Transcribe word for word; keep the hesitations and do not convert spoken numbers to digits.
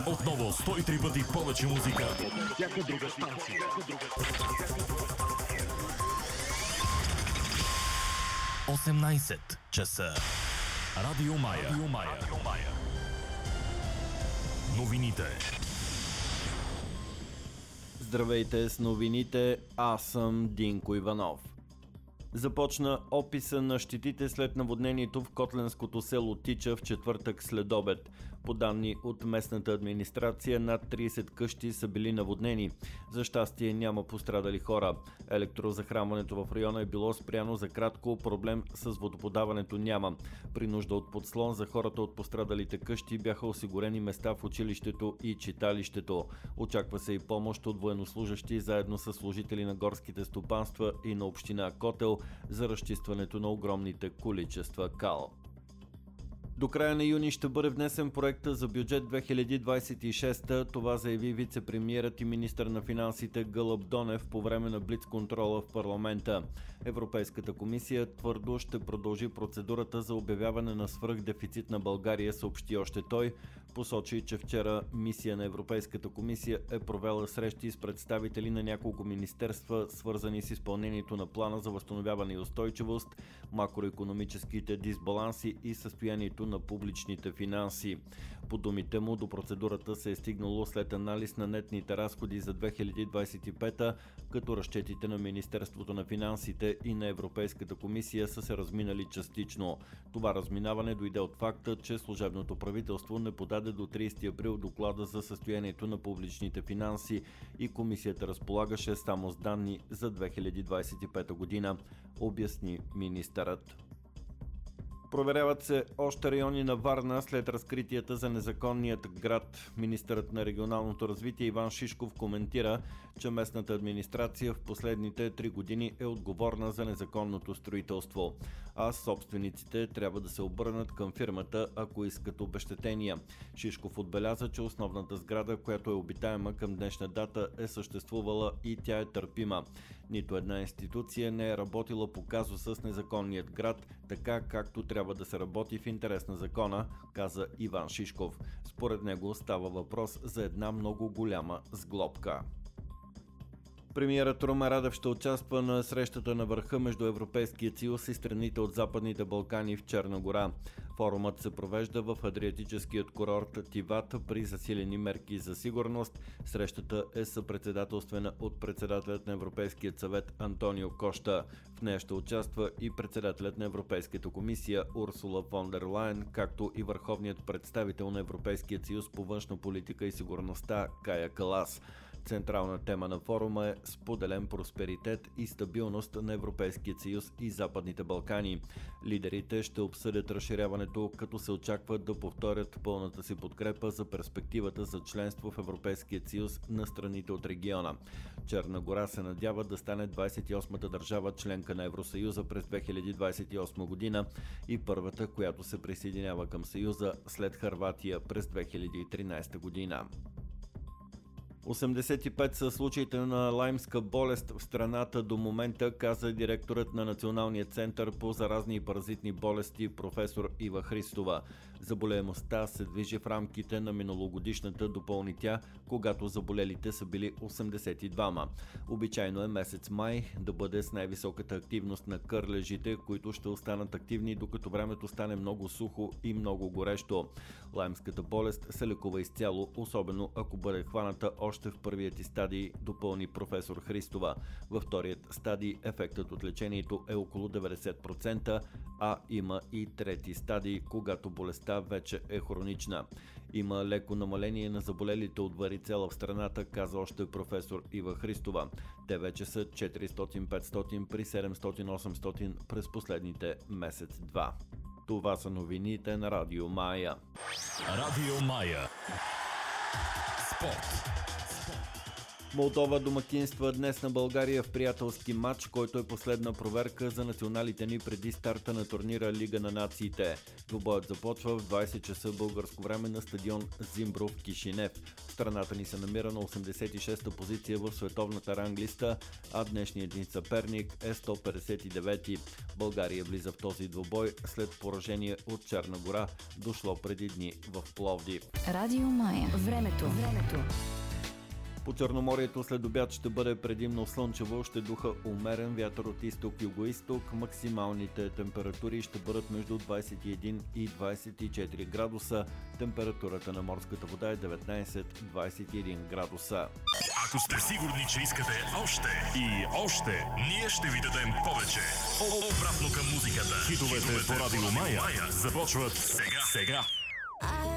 Отново сто и три пъти повече музика. Всяка друга станция. осемнайсет часа. Радио Мая. Радио Мая. Радио Мая. Новините. Здравейте с новините, аз съм Динко Иванов. Започна описа на щетите след наводнението в котленското село Тича в четвъртък след обед. По данни от местната администрация, над трийсет къщи са били наводнени. За щастие няма пострадали хора. Електрозахранването в района е било спряно за кратко, проблем с водоподаването няма. При нужда от подслон за хората от пострадалите къщи бяха осигурени места в училището и читалището. Очаква се и помощ от военнослужащи заедно с служители на горските стопанства и на община Котел за разчистването на огромните количества кал. До края на юни ще бъде внесен проекта за бюджет две хиляди двайсет и шеста. Това заяви вице-премиерът и министър на финансите Гълъб Донев по време на блиц-контрола в парламента. Европейската комисия твърдо ще продължи процедурата за обявяване на свръхдефицит на България, съобщи още той. Посочи, че вчера мисия на Европейската комисия е провела срещи с представители на няколко министерства, свързани с изпълнението на плана за възстановяване и устойчивост, макроекономическите дисбаланси и състоянието на публичните финанси. По думите му, до процедурата се е стигнало след анализ на нетните разходи за две хиляди двайсет и пета, като разчетите на Министерството на финансите и на Европейската комисия са се разминали частично. Това разминаване дойде от факта, че служебното правителство не подаде до трийсети април доклада за състоянието на публичните финанси и комисията разполагаше само с данни за две хиляди двайсет и пета година, обясни министърът. Проверяват се още райони на Варна след разкритията за незаконният град. Министърът на регионалното развитие Иван Шишков коментира, че местната администрация в последните три години е отговорна за незаконното строителство, а собствениците трябва да се обърнат към фирмата, ако искат обезщетения. Шишков отбеляза, че основната сграда, която е обитаема към днешна дата, е съществувала и тя е търпима. Нито една институция не е работила по казуса с незаконният град, така както трябва трябва да се работи в интерес на закона, каза Иван Шишков. Според него става въпрос за една много голяма сглобка. Премиерът Румен Радев ще участва на срещата на върха между Европейския съюз и страните от Западните Балкани в Черна гора. Форумът се провежда в адриатическият курорт Тиват при засилени мерки за сигурност. Срещата е съпредседателствена от председателят на Европейския съвет Антонио Кошта. В нея ще участва и председателят на Европейската комисия Урсула фон дер Лайен, както и върховният представител на Европейския съюз по външна политика и сигурността Кая Калас. Централна тема на форума е споделен просперитет и стабилност на Европейския съюз и Западните Балкани. Лидерите ще обсъдят разширяването, като се очаква да повторят пълната си подкрепа за перспективата за членство в Европейския съюз на страните от региона. Черна гора се надява да стане двайсет и осмата държава членка на Евросъюза през две хиляди двайсет и осма година и първата, която се присъединява към Съюза след Хърватия през две хиляди и тринайсета година. осемдесет и пет са случаите на лаймска болест в страната до момента, каза директорът на Националния център по заразни и паразитни болести професор Ива Христова. Заболеемостта се движи в рамките на миналогодишната, допълни тя, когато заболелите са били осемдесет и двама. Обичайно е месец май да бъде с най-високата активност на кърлежите, които ще останат активни, докато времето стане много сухо и много горещо. Лаймската болест се лекува изцяло, особено ако бъде хваната още в първият ти стадий, допълни професор Христова. Във вторият стадий ефектът от лечението е около деветдесет процента, а има и трети стадий, когато болестта вече е хронична. Има леко намаление на заболелите от варицела в страната, каза още професор Ива Христова. Те вече са четиристотин-петстотин при седемстотин-осемстотин през последните месец-два. Това са новините на Радио Мая. Радио Мая. Спорт. Молдова домакинства днес на България в приятелски матч, който е последна проверка за националите ни преди старта на турнира Лига на нациите. Двубоят започва в двайсет часа българско време на стадион Зимбров, Кишинев. Страната ни се намира на осемдесет и шеста позиция в световната ранглиста, а днешният ни съперник е сто петдесет и девети. България влиза в този двубой след поражение от Черна гора, дошло преди дни в Пловдив. Радио Мая. Времето. Времето. По Черноморието след обяд ще бъде предимно слънчево, ще духа умерен вятър от изток-югоизток. Максималните температури ще бъдат между двайсет и един и двайсет и четири градуса. Температурата на морската вода е деветнайсет до двайсет и един градуса. Ако сте сигурни, че искате още и още, ние ще ви дадем повече. Обратно към музиката. Хитовете по Радио Мая започват сега. сега.